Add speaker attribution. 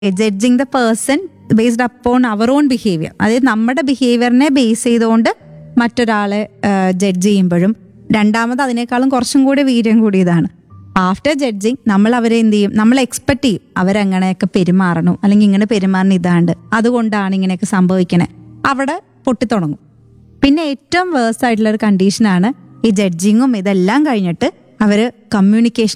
Speaker 1: Judging the person based upon our on behaviour. അതായത് നമ്മുടെ ബിഹേവിയറിനെ base ചെയ്തുകൊണ്ട് മറ്റൊരാളെ ജഡ്ജ് ചെയ്യുമ്പോഴും, രണ്ടാമത് അതിനേക്കാളും കുറച്ചും കൂടി വീര്യം കൂടിയതാണ് ആഫ്റ്റർ ജഡ്ജിങ് നമ്മൾ അവരെ എന്ത് ചെയ്യും, നമ്മൾ എക്സ്പെക്ട് ചെയ്യും അവരങ്ങനെയൊക്കെ പെരുമാറണം, അല്ലെങ്കിൽ ഇങ്ങനെ പെരുമാറുന്ന ഇതാണ്ട്, അതുകൊണ്ടാണ് ഇങ്ങനെയൊക്കെ സംഭവിക്കണേ. അവിടെ പൊട്ടിത്തുടങ്ങും. പിന്നെ ഏറ്റവും വേഴ്സ് ആയിട്ടുള്ള ഒരു കണ്ടീഷനാണ് ഈ ജഡ്ജിങ്ങും ഇതെല്ലാം കഴിഞ്ഞിട്ട് അവര് കമ്മ്യൂണിക്കേഷൻ